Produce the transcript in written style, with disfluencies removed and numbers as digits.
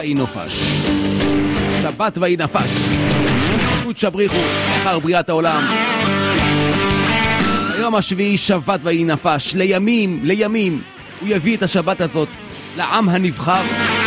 ויהי נופש. שבת ויהי נפש. קודשא בריך הוא אחר בריאת העולם. היום השביעי שבת ויהי נפש. לימים הוא יביא את השבת הזאת לעם הנבחר.